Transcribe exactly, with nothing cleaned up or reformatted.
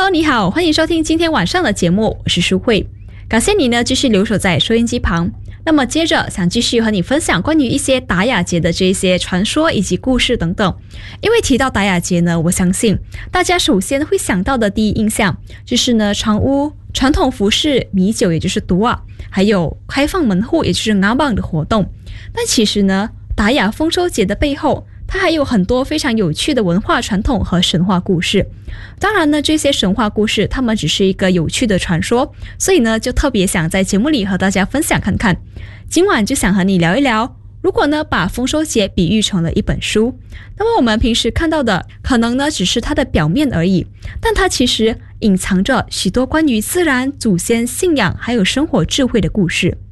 Hello， 你好，欢迎收听今天晚上的节目，我是淑慧。感谢你呢继续留守在收音机旁。那么接着想继续和你分享关于一些达雅节的这些传说以及故事等等。因为提到达雅节呢，我相信大家首先会想到的第一印象就是呢长屋、传统服饰、米酒也就是毒啊，还有开放门户也就是ngā bang的活动。但其实呢，达雅丰收节的背后它还有很多非常有趣的文化传统和神话故事。当然呢，这些神话故事它们只是一个有趣的传说，所以呢就特别想在节目里和大家分享看看。今晚就想和你聊一聊，如果呢把丰收节比喻成了一本书，那么我们平时看到的可能呢只是它的表面而已，但它其实隐藏着许多关于自然、祖先信仰还有生活智慧的故事。